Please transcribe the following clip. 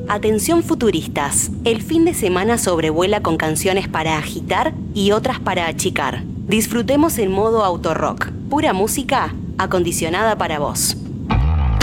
Atención futuristas, el fin de semana sobrevuela con canciones para agitar y otras para achicar. Disfrutemos en modo autorrock, pura música acondicionada para vos.